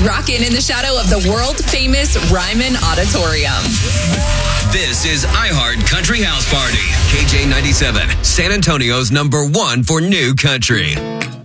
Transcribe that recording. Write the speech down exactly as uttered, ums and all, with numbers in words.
rocking in the shadow of the world-famous Ryman Auditorium. This is iHeart Country House Party. K J ninety-seven, San Antonio's number one for new country.